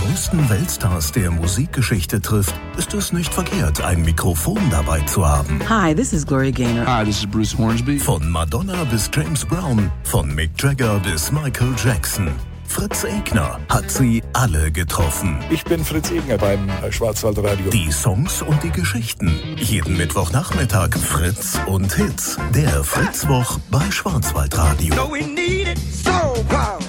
größten Weltstars der Musikgeschichte trifft, ist es nicht verkehrt, ein Mikrofon dabei zu haben. Hi, this is Gloria Gaynor. Hi, this is Bruce Hornsby. Von Madonna bis James Brown, von Mick Jagger bis Michael Jackson. Fritz Egner hat sie alle getroffen. Ich bin Fritz Egner beim Schwarzwaldradio. Die Songs und die Geschichten. Jeden Mittwochnachmittag Fritz und Hits. Der Fritzwoch bei Schwarzwaldradio. So we need it so proud.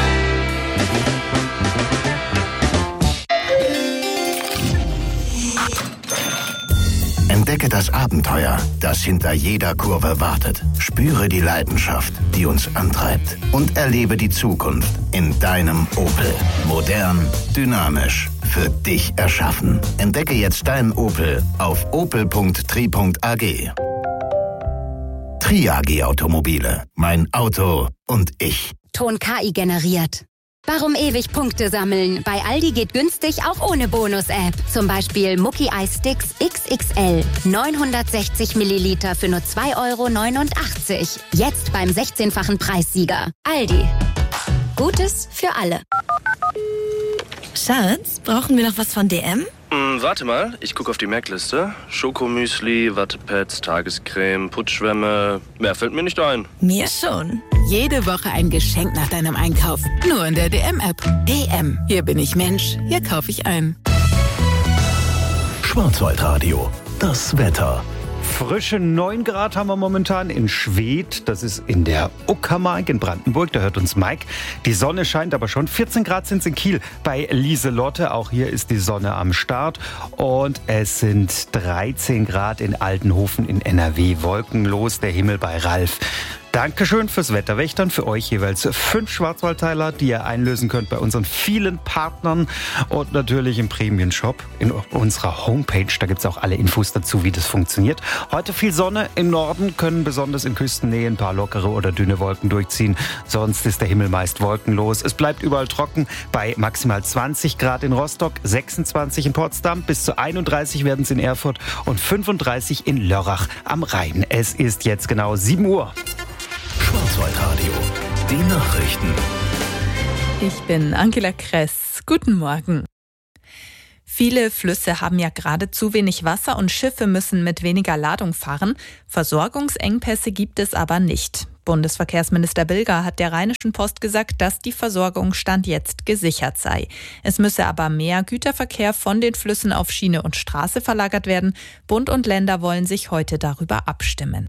Entdecke das Abenteuer, das hinter jeder Kurve wartet. Spüre die Leidenschaft, die uns antreibt. Und erlebe die Zukunft in deinem Opel. Modern, dynamisch, für dich erschaffen. Entdecke jetzt deinen Opel auf opel.tri.ag. Tri-AG Automobile. Mein Auto und ich. Ton KI generiert. Warum ewig Punkte sammeln? Bei Aldi geht günstig auch ohne Bonus-App. Zum Beispiel Mucki Eissticks XXL. 960 Milliliter für nur 2,89 €. Jetzt beim 16-fachen Preissieger. Aldi. Gutes für alle. Schatz, brauchen wir noch was von DM? Warte mal, ich gucke auf die Merkliste. Schokomüsli, Wattepads, Tagescreme, Putzschwämme. Mehr fällt mir nicht ein. Mir schon. Jede Woche ein Geschenk nach deinem Einkauf. Nur in der DM-App. DM. Hier bin ich Mensch. Hier kaufe ich ein. Schwarzwaldradio. Das Wetter. Frische 9 Grad haben wir momentan in Schwedt. Das ist in der Uckermark in Brandenburg. Da hört uns Mike. Die Sonne scheint aber schon. 14 Grad sind es in Kiel bei Lieselotte. Auch hier ist die Sonne am Start. Und es sind 13 Grad in Altenhofen in NRW. Wolkenlos der Himmel bei Ralf. Dankeschön fürs Wetterwächtern. Für euch jeweils 5 Schwarzwaldteiler, die ihr einlösen könnt bei unseren vielen Partnern und natürlich im Premium-Shop in unserer Homepage. Da gibt es auch alle Infos dazu, wie das funktioniert. Heute viel Sonne. Im Norden können besonders in Küstennähe ein paar lockere oder dünne Wolken durchziehen. Sonst ist der Himmel meist wolkenlos. Es bleibt überall trocken bei maximal 20 Grad in Rostock, 26 in Potsdam, bis zu 31 werden es in Erfurt und 35 in Lörrach am Rhein. Es ist jetzt genau 7 Uhr. Schwarzwaldradio. Die Nachrichten. Ich bin Angela Kress. Guten Morgen. Viele Flüsse haben ja gerade zu wenig Wasser und Schiffe müssen mit weniger Ladung fahren. Versorgungsengpässe gibt es aber nicht. Bundesverkehrsminister Bilger hat der Rheinischen Post gesagt, dass die Versorgung Stand jetzt gesichert sei. Es müsse aber mehr Güterverkehr von den Flüssen auf Schiene und Straße verlagert werden. Bund und Länder wollen sich heute darüber abstimmen.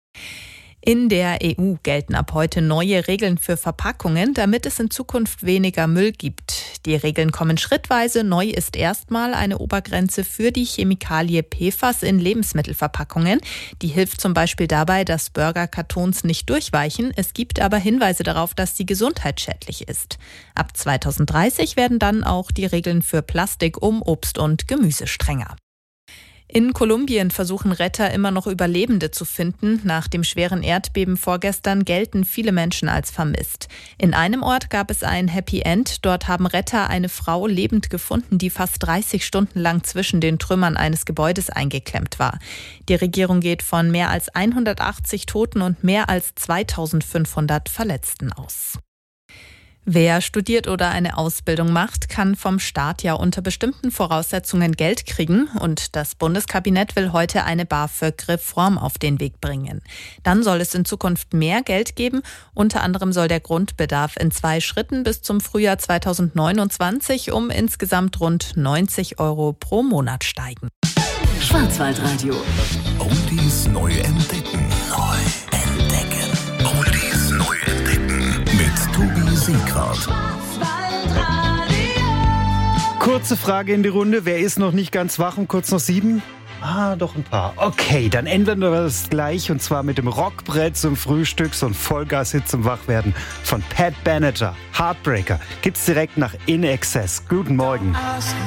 In der EU gelten ab heute neue Regeln für Verpackungen, damit es in Zukunft weniger Müll gibt. Die Regeln kommen schrittweise. Neu ist erstmal eine Obergrenze für die Chemikalie PFAS in Lebensmittelverpackungen. Die hilft zum Beispiel dabei, dass Burgerkartons nicht durchweichen. Es gibt aber Hinweise darauf, dass sie gesundheitsschädlich ist. Ab 2030 werden dann auch die Regeln für Plastik um Obst und Gemüse strenger. In Kolumbien versuchen Retter immer noch Überlebende zu finden. Nach dem schweren Erdbeben vorgestern gelten viele Menschen als vermisst. In einem Ort gab es ein Happy End. Dort haben Retter eine Frau lebend gefunden, die fast 30 Stunden lang zwischen den Trümmern eines Gebäudes eingeklemmt war. Die Regierung geht von mehr als 180 Toten und mehr als 2500 Verletzten aus. Wer studiert oder eine Ausbildung macht, kann vom Staat ja unter bestimmten Voraussetzungen Geld kriegen. Und das Bundeskabinett will heute eine BAföG-Reform auf den Weg bringen. Dann soll es in Zukunft mehr Geld geben. Unter anderem soll der Grundbedarf in 2 Schritten bis zum Frühjahr 2029 um insgesamt rund 90 € pro Monat steigen. Schwarzwaldradio. Oldies neu entdecken. Neu entdecken. Oldies neu entdecken. Mit Tobi Siegwart. Kurze Frage in die Runde. Wer ist noch nicht ganz wach um kurz nach 7? Doch ein paar. Okay, dann ändern wir das gleich und zwar mit dem Rockbrett zum Frühstück, so ein Vollgas-Hit zum Wachwerden von Pat Benatar. Heartbreaker gibt's direkt nach In Excess. Guten Morgen.